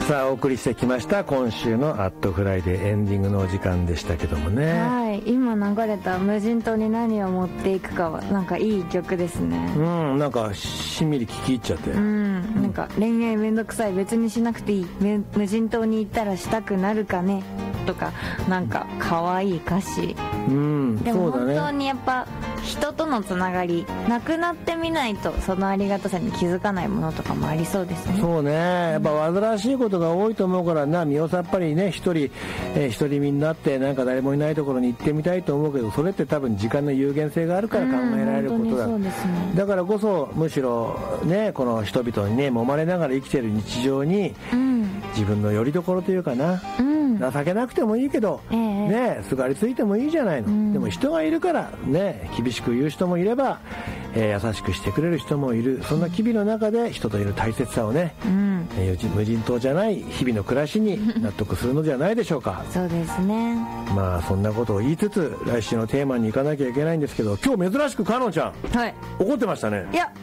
さあお送りしてきました今週のアットフライデーエンディングのお時間でしたけどもね。 はい、今流れた無人島に何を持っていくかはなんかいい曲ですね。 なんかしんみり聞き入っちゃって、 なんか恋愛めんどくさい、別にしなくていい、無人島に行ったらしたくなるかねとか、なんか可愛い歌詞。でも本当にやっぱ人とのつながりなくなってみないとそのありがたさに気づかないものとかもありそうですね。 そうね、やっぱ煩わしいことが多いと思うからな、身をさっぱりね一人身になってなんか誰もいないところに行ってみたいと思うけど、それって多分時間の有限性があるから考えられることだ、だからこそむしろねこの人々にね揉まれながら生きている日常に、自分の拠り所というかな、情けなくてもいいけど、ねすがりついてもいいじゃないの、でも人がいるからね厳しく言う人もいれば、優しくしてくれる人もいる。そんな機微の中で人といる大切さをね、無人島じゃない日々の暮らしに納得するのではないでしょうか。 そうですね。 まあそんなことを言いつつ来週のテーマに行かなきゃいけないんですけど、今日珍しくかのんちゃん、怒ってましたね。 いや